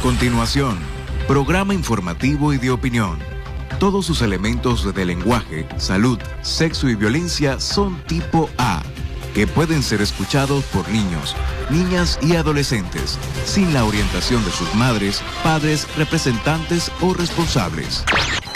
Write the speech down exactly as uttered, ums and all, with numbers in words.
continuación, programa informativo y de opinión. Todos sus elementos de lenguaje, salud, sexo y violencia son tipo A, que pueden ser escuchados por niños, niñas y adolescentes, sin la orientación de sus madres, padres, representantes o responsables.